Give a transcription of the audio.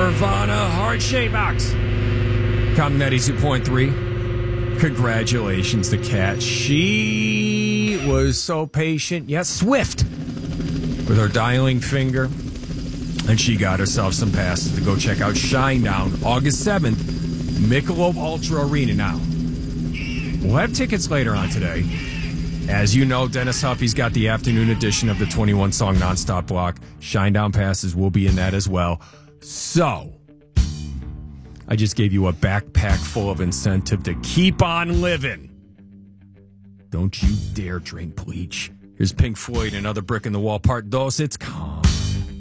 Nirvana Heart Shape Box. Come 92.3. Congratulations to Kat. She was so patient, yet swift with her dialing finger. And she got herself some passes to go check out Shinedown August 7th, Michelob Ultra Arena. Now, we'll have tickets later on today. As you know, Dennis Huffy's got the afternoon edition of the 21-song nonstop block. Shinedown passes will be in that as well. So, I just gave you a backpack full of incentive to keep on living. Don't you dare drink bleach. Here's Pink Floyd, Another Brick in the Wall, Part 2. It's calm.